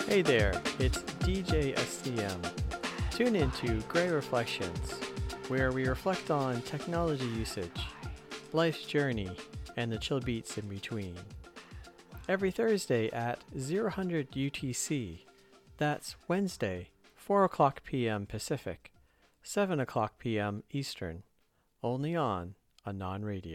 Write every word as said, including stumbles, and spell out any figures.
Hey there, it's D J S C M. Tune into Grey Reflections, where we reflect on technology usage, life's journey, and the chill beats in between. Every Thursday at zero hundred U T C, that's Wednesday, four o'clock p.m. Pacific, seven o'clock p.m. Eastern, only on Anon Radio.